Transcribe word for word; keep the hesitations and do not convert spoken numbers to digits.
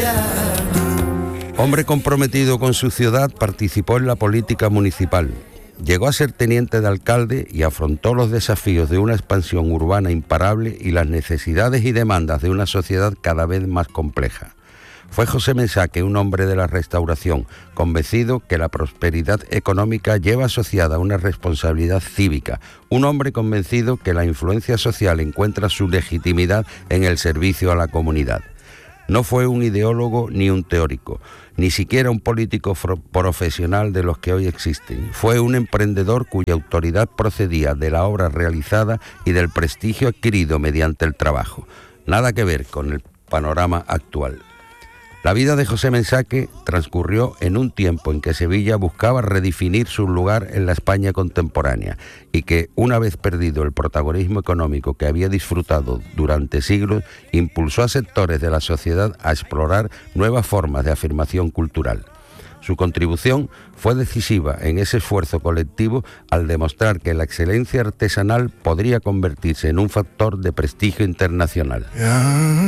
Hombre comprometido con su ciudad, participó en la política municipal. Llegó a ser teniente de alcalde y afrontó los desafíos de una expansión urbana imparable y las necesidades y demandas de una sociedad cada vez más compleja. Fue José Mensaque, un hombre de la Restauración, convencido que la prosperidad económica lleva asociada una responsabilidad cívica. Un hombre convencido que la influencia social encuentra su legitimidad en el servicio a la comunidad. No fue un ideólogo ni un teórico, ni siquiera un político profesional de los que hoy existen. Fue un emprendedor cuya autoridad procedía de la obra realizada y del prestigio adquirido mediante el trabajo. Nada que ver con el panorama actual. La vida de José Mensaque transcurrió en un tiempo en que Sevilla buscaba redefinir su lugar en la España contemporánea y que, una vez perdido el protagonismo económico que había disfrutado durante siglos, impulsó a sectores de la sociedad a explorar nuevas formas de afirmación cultural. Su contribución fue decisiva en ese esfuerzo colectivo al demostrar que la excelencia artesanal podría convertirse en un factor de prestigio internacional.